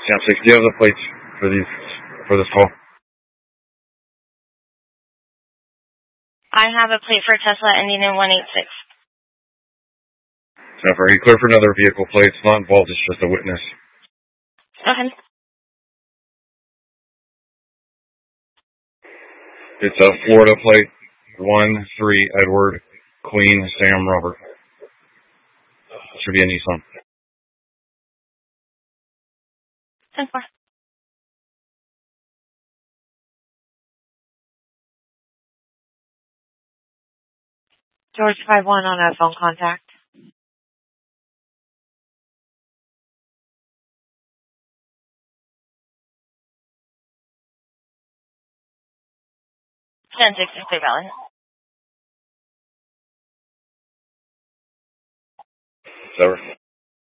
Stamp 6, do you have the plates for this call? I have a plate for Tesla ending in 186. Jennifer, are you clear for another vehicle plate? It's not involved, it's just a witness. Okay. It's a Florida plate, 1-3 Edward, Queen, Sam, Robert. Should be a Nissan. 10-4. George 5-1 on a phone contact. Ten 6 is clear valid. It's over.